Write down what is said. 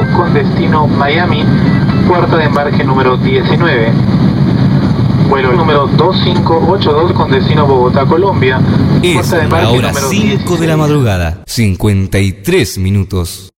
con destino Miami, puerta de embarque número 19. Vuelo número 2582 con destino Bogotá, Colombia. Es Puerta de la embarque hora número 5 de la 16. madrugada, 53 minutos.